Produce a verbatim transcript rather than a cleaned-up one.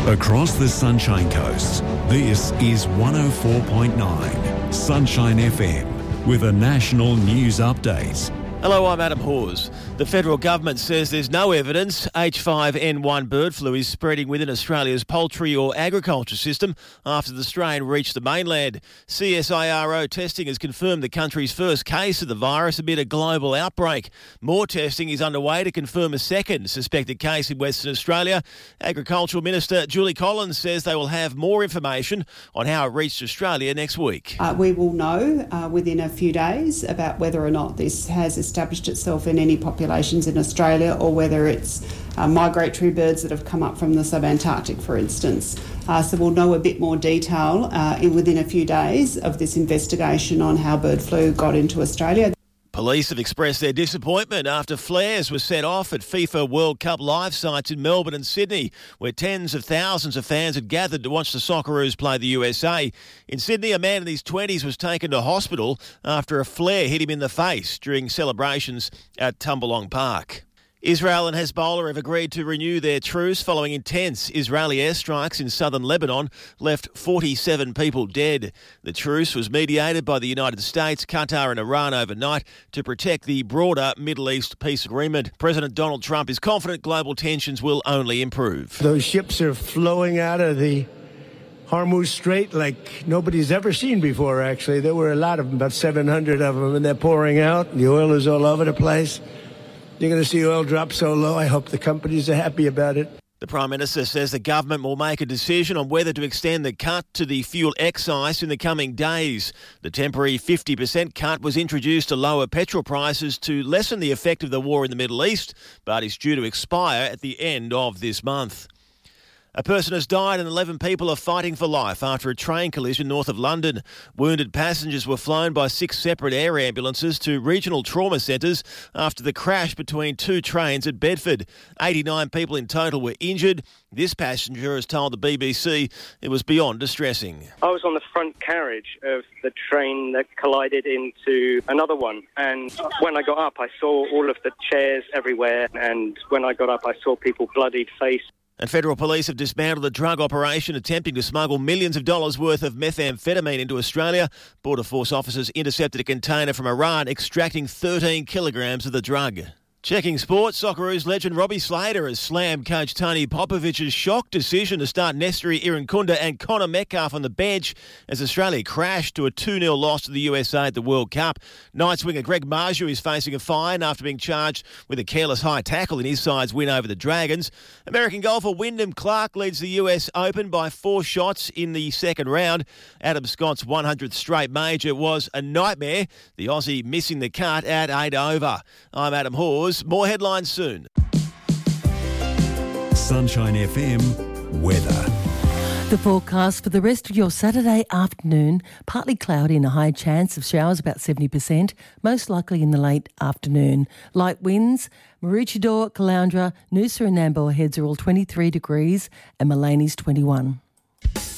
Across the Sunshine Coast, this is one oh four point nine Sunshine F M with a national news update. Hello, I'm Adam Hawes. The federal government says there's no evidence H five N one bird flu is spreading within Australia's poultry or agriculture system after the strain reached the mainland. C S I R O testing has confirmed the country's first case of the virus amid a global outbreak. More testing is underway to confirm a second suspected case in Western Australia. Agricultural Minister Julie Collins says they will have more information on how it reached Australia next week. Uh, we will know uh, within a few days about whether or not this has established itself in any populations in Australia or whether it's uh, migratory birds that have come up from the sub-Antarctic, for instance. Uh, so we'll know a bit more detail uh, in, within a few days of this investigation on how bird flu got into Australia. Police have expressed their disappointment after flares were set off at FIFA World Cup live sites in Melbourne and Sydney, where tens of thousands of fans had gathered to watch the Socceroos play the U S A. In Sydney, a man in his twenties was taken to hospital after a flare hit him in the face during celebrations at Tumbalong Park. Israel and Hezbollah have agreed to renew their truce following intense Israeli airstrikes in southern Lebanon left forty-seven people dead. The truce was mediated by the United States, Qatar and Iran overnight to protect the broader Middle East peace agreement. President Donald Trump is confident global tensions will only improve. Those ships are flowing out of the Hormuz Strait like nobody's ever seen before, actually. There were a lot of them, about seven hundred of them, and they're pouring out. The oil is all over the place. You're going to see oil drop so low. I hope the companies are happy about it. The Prime Minister says the government will make a decision on whether to extend the cut to the fuel excise in the coming days. The temporary fifty percent cut was introduced to lower petrol prices to lessen the effect of the war in the Middle East, but is due to expire at the end of this month. A person has died and eleven people are fighting for life after a train collision north of London. Wounded passengers were flown by six separate air ambulances to regional trauma centres after the crash between two trains at Bedford. eighty-nine people in total were injured. This passenger has told the B B C it was beyond distressing. I was on the front carriage of the train that collided into another one, and when I got up I saw all of the chairs everywhere, and when I got up I saw people bloodied face. And federal police have dismantled a drug operation attempting to smuggle millions of dollars worth of methamphetamine into Australia. Border Force officers intercepted a container from Iran extracting thirteen kilograms of the drug. Checking sports, Socceroos legend Robbie Slater has slammed coach Tony Popovic's shock decision to start Nestory Irankunda and Connor Metcalfe on the bench as Australia crashed to a two nil loss to the U S A at the World Cup. Knights winger Greg Marju is facing a fine after being charged with a careless high tackle in his side's win over the Dragons. American golfer Wyndham Clark leads the U S Open by four shots in the second round. Adam Scott's one hundredth straight major was a nightmare, the Aussie missing the cut at eight over. I'm Adam Hawes. More headlines soon. Sunshine F M weather. The forecast for the rest of your Saturday afternoon, partly cloudy and a high chance of showers, about seventy percent, most likely in the late afternoon. Light winds, Maroochydore, Caloundra, Noosa and Nambour heads are all twenty-three degrees and Malany's twenty-one.